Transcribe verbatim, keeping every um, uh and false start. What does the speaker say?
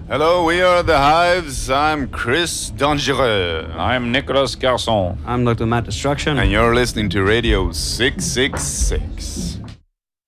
Hello, we are the Hives. I'm Chris Dangereux. I'm Nicolas Garçon. I'm Doctor Matt Destruction. And you're listening to Radio six six six.